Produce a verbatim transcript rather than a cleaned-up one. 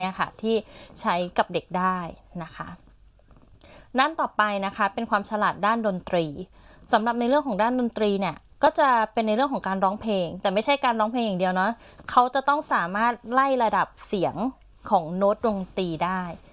เนี่ยค่ะที่ใช้กับเด็กได้นะคะด้านต่อไปนะคะเป็นความฉลาดด้านดนตรีสำหรับในเรื่องของด้านดนตรีเนี่ยก็จะเป็นในเรื่องของการร้องเพลงแต่ไม่ใช่การร้องเพลงอย่างเดียวเนาะเขาจะต้องสามารถไล่ระดับเสียงของโน้ตดนตรีได้